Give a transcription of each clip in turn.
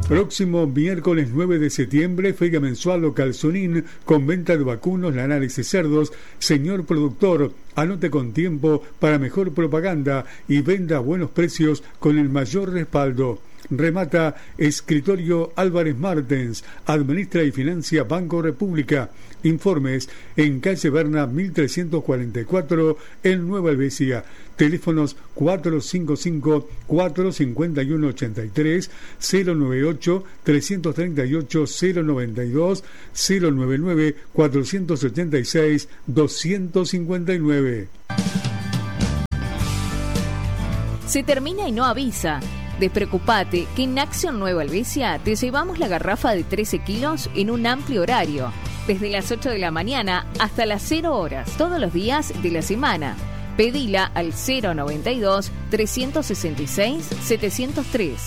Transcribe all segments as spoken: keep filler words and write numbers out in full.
Próximo miércoles nueve de septiembre, feria mensual local Sonín, con venta de vacunos, lanares y cerdos. Señor productor, anote con tiempo para mejor propaganda y venda a buenos precios con el mayor respaldo. Remata Escritorio Álvarez Martens, administra y financia Banco República. Informes en calle Berna mil trescientos cuarenta y cuatro en Nueva Helvecia. Teléfonos cuatro cinco cinco, cuatro cinco uno, ocho tres, cero nueve ocho, tres tres ocho, cero nueve dos, cero nueve nueve, cuatro ocho seis, dos cinco nueve. Se termina y no avisa. Despreocupate que en Acción Nueva Helvecia te llevamos la garrafa de trece kilos en un amplio horario, desde las ocho de la mañana hasta las cero horas, todos los días de la semana. Pedila al cero noventa y dos, trescientos sesenta y seis, setecientos tres.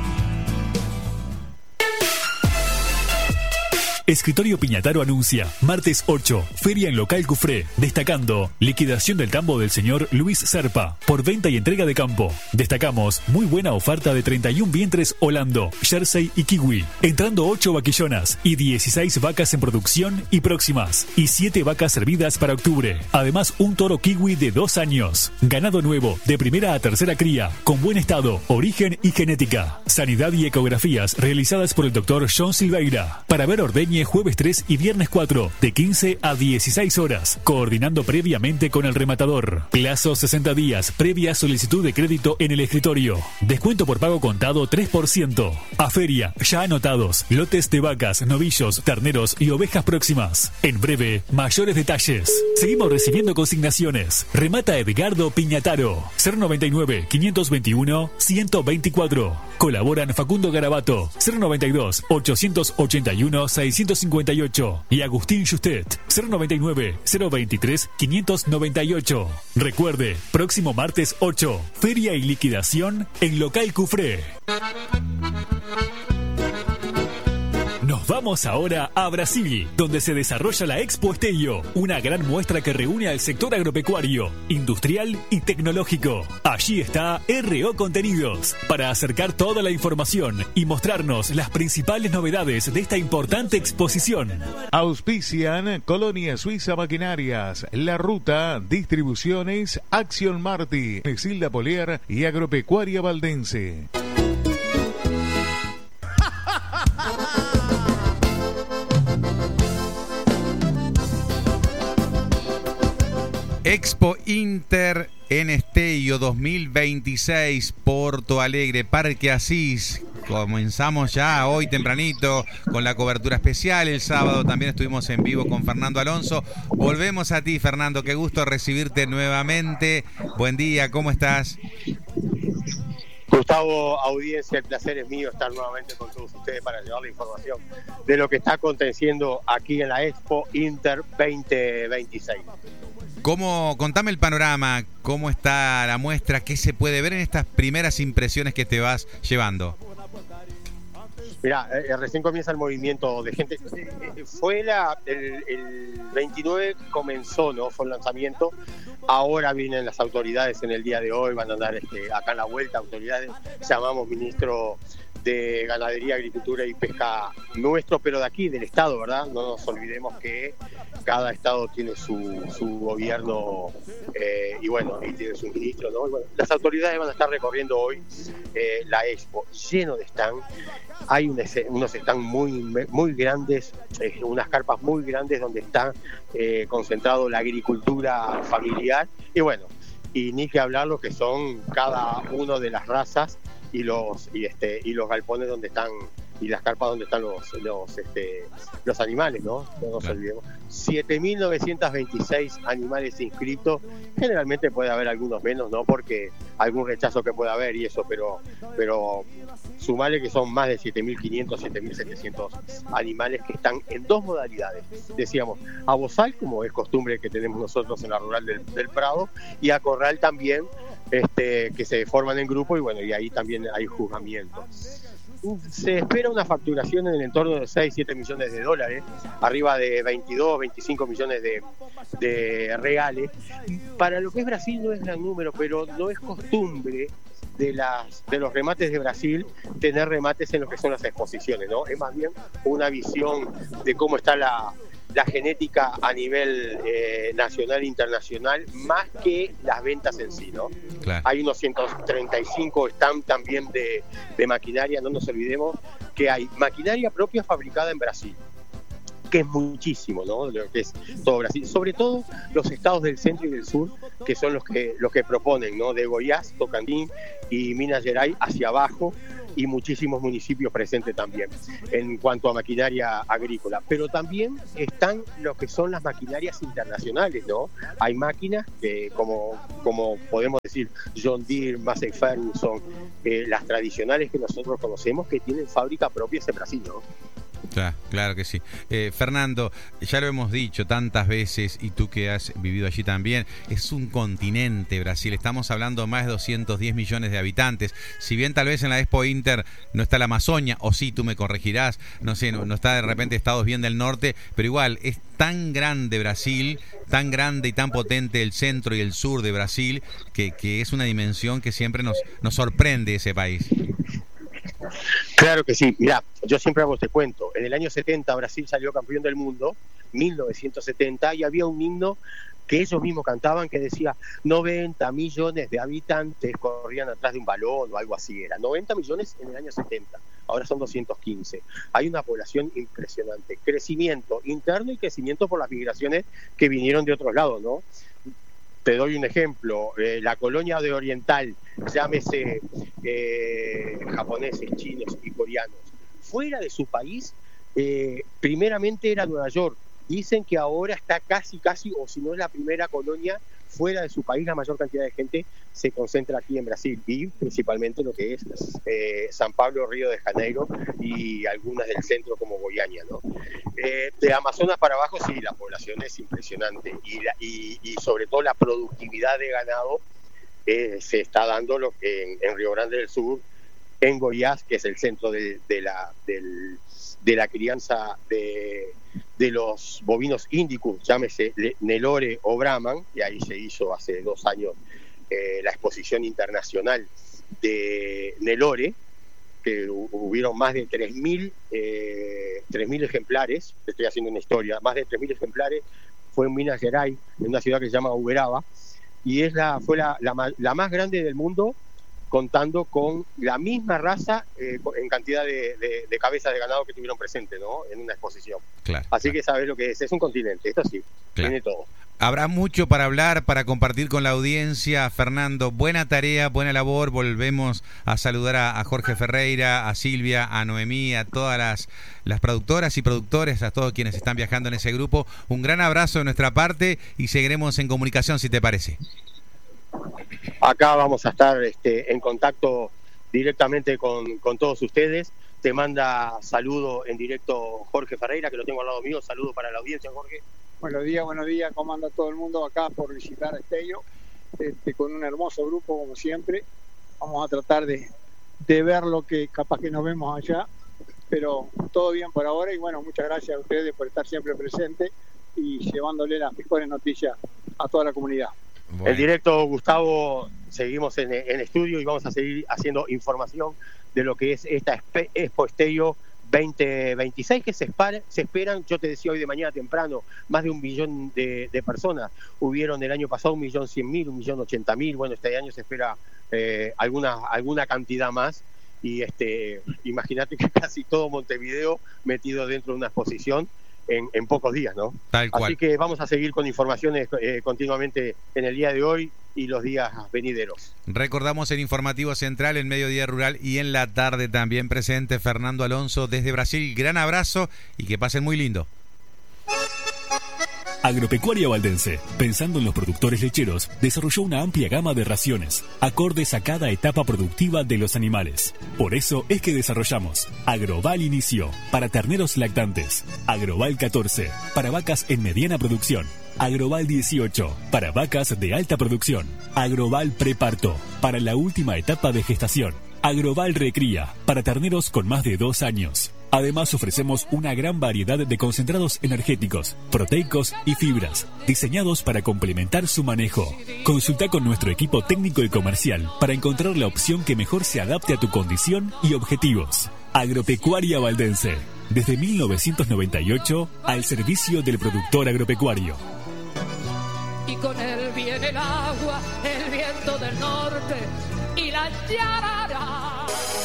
Escritorio Piñataro anuncia, martes ocho, feria en local Cufré, destacando liquidación del tambo del señor Luis Serpa, por venta y entrega de campo. Destacamos muy buena oferta de treinta y un vientres Holando, Jersey y Kiwi, entrando ocho vaquillonas y dieciséis vacas en producción y próximas, y siete vacas servidas para octubre. Además, un toro Kiwi de dos años. Ganado nuevo, de primera a tercera cría, con buen estado, origen y genética. Sanidad y ecografías realizadas por el doctor John Silveira. Para ver ordeñe jueves tres y viernes cuatro, de quince a dieciséis horas, coordinando previamente con el rematador. Plazo sesenta días, previa solicitud de crédito en el escritorio. Descuento por pago contado tres por ciento. A feria, ya anotados, lotes de vacas, novillos, terneros y ovejas próximas. En breve, mayores detalles. Seguimos recibiendo consignaciones. Remata Edgardo Piñataro. cero noventa y nueve, quinientos veintiuno, ciento veinticuatro. Colaboran Facundo Garabato. cero noventa y dos, ochocientos ochenta y uno, seiscientos cincuenta y ocho y Agustín Justet. cero noventa y nueve, cero veintitrés, quinientos noventa y ocho. Recuerde, próximo martes ocho, feria y liquidación en local Cufré. Nos vamos ahora a Brasil, donde se desarrolla la Expo Esteio, una gran muestra que reúne al sector agropecuario, industrial y tecnológico. Allí está R O Contenidos, para acercar toda la información y mostrarnos las principales novedades de esta importante exposición. Auspician Colonia Suiza Maquinarias, La Ruta, Distribuciones, Acción Marti, Silda Polier y Agropecuaria Valdense. Expo Inter en Esteio dos mil veintiséis, Porto Alegre, Parque Asís. Comenzamos ya hoy tempranito con la cobertura especial. El sábado también estuvimos en vivo con Fernando Alonso. Volvemos a ti, Fernando. Qué gusto recibirte nuevamente. Buen día, ¿cómo estás? Gustavo, audiencia, el placer es mío estar nuevamente con todos ustedes para llevar la información de lo que está aconteciendo aquí en la Expo Inter veinte veintiséis. ¿Cómo, contame el panorama, cómo está la muestra, qué se puede ver en estas primeras impresiones que te vas llevando? Mirá, eh, recién comienza el movimiento de gente. Eh, fue la, el, el veintinueve comenzó, ¿no? Fue el lanzamiento. Ahora vienen las autoridades en el día de hoy, van a andar este, acá en la vuelta, autoridades. Llamamos ministro de Ganadería, Agricultura y Pesca nuestro, pero de aquí, del Estado, ¿verdad? No nos olvidemos que cada Estado tiene su, su gobierno eh, y bueno, y tiene su ministro, ¿no? Y bueno, las autoridades van a estar recorriendo hoy eh, la Expo, lleno de stand. Hay un, unos stands muy, muy grandes, eh, unas carpas muy grandes donde está eh, concentrado la agricultura familiar y bueno, y ni que hablar lo que son cada uno de las razas y los y este y los galpones donde están y las carpas donde están los los este los animales, ¿no? No nos olvidemos. siete mil novecientos veintiséis animales inscritos. Generalmente puede haber algunos menos, ¿no? Porque algún rechazo que pueda haber y eso, pero pero sumale que son más de siete mil quinientos, siete mil setecientos animales que están en dos modalidades. Decíamos, a bozal, como es costumbre que tenemos nosotros en la rural del, del Prado, y a corral también, este, que se forman en grupo y bueno, y ahí también hay juzgamiento. Se espera una facturación en el entorno de seis, siete millones de dólares, arriba de veintidós, veinticinco millones de, de reales. Para lo que es Brasil no es gran número, pero no es costumbre de las de los remates de Brasil tener remates en lo que son las exposiciones, ¿no? Es más bien una visión de cómo está la, la genética a nivel eh, nacional e internacional, más que las ventas en sí, ¿no? Claro. Hay unos ciento treinta y cinco stands también de, de maquinaria, no nos olvidemos que hay maquinaria propia fabricada en Brasil, que es muchísimo, ¿no? Lo que es todo Brasil, sobre todo los estados del centro y del sur, que son los que los que proponen, ¿no? De Goiás, Tocantins y Minas Gerais hacia abajo, y muchísimos municipios presentes también en cuanto a maquinaria agrícola. Pero también están lo que son las maquinarias internacionales, ¿no? Hay máquinas que, como, como podemos decir, John Deere, Massey Ferguson, eh, las tradicionales que nosotros conocemos, que tienen fábrica propia en Brasil, ¿no? Claro, claro que sí. Eh, Fernando, ya lo hemos dicho tantas veces, y tú que has vivido allí también, es un continente Brasil, estamos hablando de más de doscientos diez millones de habitantes. Si bien tal vez en la Expo Inter no está la Amazonia, o sí, tú me corregirás, no sé, no, no está de repente Estados bien del norte, pero igual es tan grande Brasil, tan grande y tan potente el centro y el sur de Brasil, que, que es una dimensión que siempre nos, nos sorprende ese país. Claro que sí. Mirá, yo siempre hago este cuento. En el año setenta Brasil salió campeón del mundo, mil novecientos setenta, y había un himno que ellos mismos cantaban que decía noventa millones de habitantes corrían atrás de un balón o algo así. Era noventa millones en el año setenta, ahora son doscientos quince. Hay una población impresionante, crecimiento interno y crecimiento por las migraciones que vinieron de otros lados, ¿no? Te doy un ejemplo, eh, la colonia de Oriental, llámese eh, japoneses, chinos y coreanos, fuera de su país, eh, primeramente era Nueva York. Dicen que ahora está casi, casi, o si no es la primera colonia fuera de su país, la mayor cantidad de gente se concentra aquí en Brasil, y principalmente lo que es eh, San Pablo, Río de Janeiro y algunas del centro como Goiânia, ¿no? Eh, de Amazonas para abajo sí, la población es impresionante, y, la, y, y sobre todo la productividad de ganado eh, se está dando lo que en, en Río Grande del Sur, en Goiás, que es el centro de, de, la, del, de la crianza de, de los bovinos índicos, llámese Nelore o Brahman, y ahí se hizo hace dos años eh, la exposición internacional de Nelore, que hubieron más de tres mil eh, ejemplares. Estoy haciendo una historia, más de tres mil ejemplares, fue en Minas Gerais, en una ciudad que se llama Uberaba, y es la, fue la, la, la más grande del mundo, contando con la misma raza eh, en cantidad de, de, de cabezas de ganado que tuvieron presente, ¿no? En una exposición. Claro, Así claro. que sabes lo que es, es un continente, esto sí, Claro. tiene todo. Habrá mucho para hablar, para compartir con la audiencia. Fernando, buena tarea, buena labor. Volvemos a saludar a, a Jorge Ferreira, a Silvia, a Noemí, a todas las, las productoras y productores, a todos quienes están viajando en ese grupo. Un gran abrazo de nuestra parte y seguiremos en comunicación, si te parece. Acá vamos a estar este, en contacto directamente con, con todos ustedes. Te manda saludo en directo Jorge Ferreira, que lo tengo al lado mío. Saludo para la audiencia, Jorge. Buenos días, buenos días. ¿Cómo anda todo el mundo acá por visitar Esteio? Este, con un hermoso grupo, como siempre. Vamos a tratar de, de ver lo que capaz que nos vemos allá. Pero todo bien por ahora. Y bueno, muchas gracias a ustedes por estar siempre presentes y llevándole las mejores noticias a toda la comunidad. Bueno. El directo, Gustavo, seguimos en, en estudio y vamos a seguir haciendo información de lo que es esta Expo Esteio veinte veintiséis, que se, espara, se esperan, yo te decía hoy de mañana temprano, más de un millón de, de personas. Hubieron el año pasado un millón cien mil, un millón ochenta mil. Bueno, este año se espera eh, alguna, alguna cantidad más. Y este, imagínate que casi todo Montevideo metido dentro de una exposición en, en pocos días, ¿no? Tal cual. Así que vamos a seguir con informaciones eh, continuamente en el día de hoy y los días venideros. Recordamos el informativo central, en Mediodía Rural y en la tarde también presente Fernando Alonso desde Brasil. Gran abrazo y que pasen muy lindo. Agropecuaria Valdense, pensando en los productores lecheros, desarrolló una amplia gama de raciones, acordes a cada etapa productiva de los animales. Por eso es que desarrollamos Agroval Inicio, para terneros lactantes, Agroval catorce, para vacas en mediana producción, Agroval dieciocho, para vacas de alta producción, Agroval Preparto, para la última etapa de gestación, Agroval Recría, para terneros con más de dos años, Además ofrecemos una gran variedad de concentrados energéticos, proteicos y fibras, diseñados para complementar su manejo. Consulta con nuestro equipo técnico y comercial para encontrar la opción que mejor se adapte a tu condición y objetivos. Agropecuaria Valdense, desde mil novecientos noventa y ocho al servicio del productor agropecuario. Y con él viene el agua, el viento del norte y la yarara.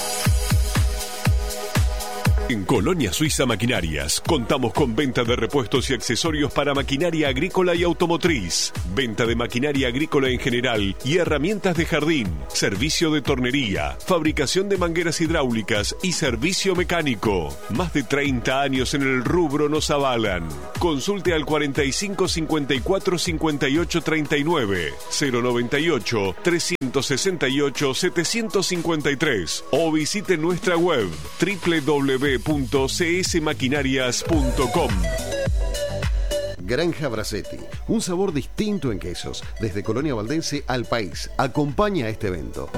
En Colonia Suiza Maquinarias contamos con venta de repuestos y accesorios para maquinaria agrícola y automotriz, venta de maquinaria agrícola en general y herramientas de jardín, servicio de tornería, fabricación de mangueras hidráulicas y servicio mecánico. Más de treinta años en el rubro nos avalan. Consulte al cuarenta y cinco cincuenta y cuatro cincuenta y ocho treinta y nueve, cero noventa y ocho trescientos sesenta y ocho setecientos cincuenta y tres o visite nuestra web doble u doble u doble u punto c s maquinarias punto com. Granja Bracetti, un sabor distinto en quesos, desde Colonia Valdense al país. Acompaña a este evento.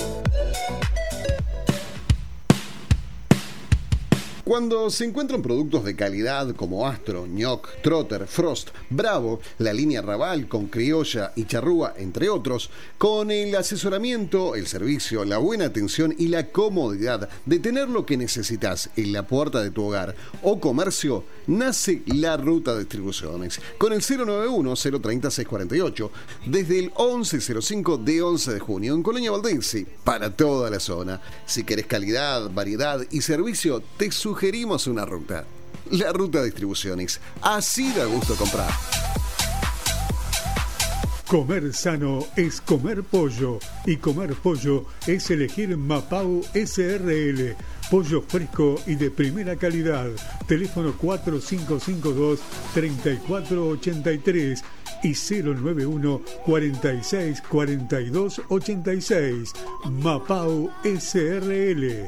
Cuando se encuentran productos de calidad como Astro, Ñoc, Trotter, Frost, Bravo, la línea Raval con Criolla y Charrúa, entre otros, con el asesoramiento, el servicio, la buena atención y la comodidad de tener lo que necesitas en la puerta de tu hogar o comercio, nace La Ruta Distribuciones, con el cero nueve uno cero treinta seiscientos cuarenta y ocho, desde el once cero cinco de once de junio, en Colonia Valdense, para toda la zona. Si querés calidad, variedad y servicio, te sugerimos una ruta. La Ruta Distribuciones, así da gusto comprar. Comer sano es comer pollo, y comer pollo es elegir Mapau S R L. Pollo fresco y de primera calidad. Teléfono cuatro cinco cinco dos, tres cuatro ocho tres y cero nueve uno, cuarenta y seis, cuarenta y dos, ochenta y seis. Mapau S R L.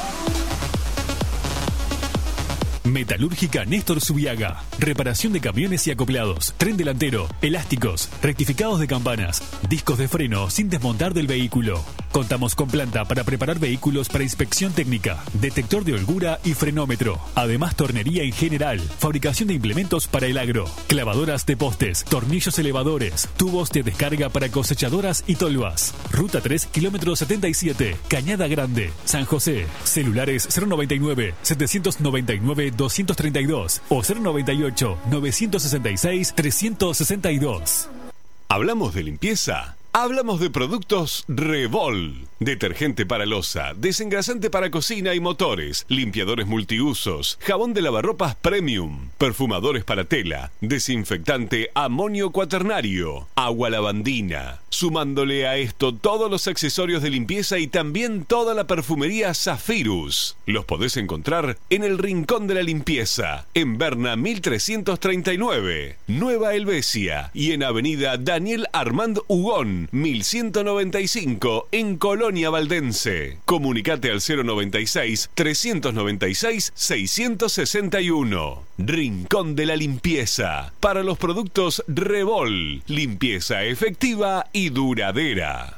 Metalúrgica Néstor Subiaga. Reparación de camiones y acoplados, tren delantero, elásticos, rectificados de campanas, discos de freno sin desmontar del vehículo. Contamos con planta para preparar vehículos para inspección técnica, detector de holgura y frenómetro. Además, tornería en general, fabricación de implementos para el agro, clavadoras de postes, tornillos elevadores, tubos de descarga para cosechadoras y tolvas. Ruta tres, kilómetro setenta y siete, Cañada Grande, San José. Celulares cero noventa y nueve, setecientos noventa y nueve, doscientos treinta y dos o cero noventa y ocho, novecientos sesenta y seis, trescientos sesenta y dos. ¿Hablamos de limpieza? Hablamos de productos Revol. Detergente para loza, desengrasante para cocina y motores, limpiadores multiusos, jabón de lavarropas premium, perfumadores para tela, desinfectante amonio cuaternario, agua lavandina. Sumándole a esto todos los accesorios de limpieza y también toda la perfumería Zafirus. Los podés encontrar en el Rincón de la Limpieza, en Berna mil trescientos treinta y nueve, Nueva Helvecia, y en Avenida Daniel Armand Hugón, mil ciento noventa y cinco, en Colonia Valdense. Comunicate al cero noventa y seis, trescientos noventa y seis, seiscientos sesenta y uno. Rincón de la Limpieza, para los productos Revol, limpieza efectiva y duradera.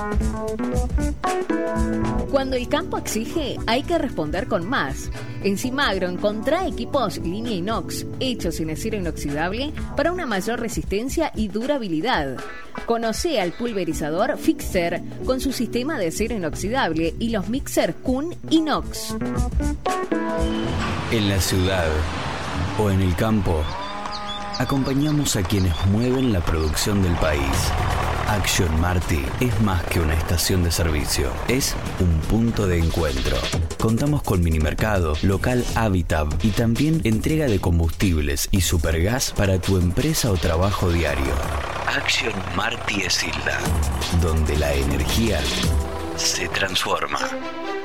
Cuando el campo exige, hay que responder con más. En Cimagro encontrá equipos línea inox, hechos en acero inoxidable para una mayor resistencia y durabilidad. Conoce al pulverizador Fixer con su sistema de acero inoxidable y los mixer Kuhn Inox. En la ciudad o en el campo, acompañamos a quienes mueven la producción del país. Action Marti es más que una estación de servicio, es un punto de encuentro. Contamos con minimercado, local Habitab y también entrega de combustibles y supergas para tu empresa o trabajo diario. Action Marti es Hilda, donde la energía se transforma.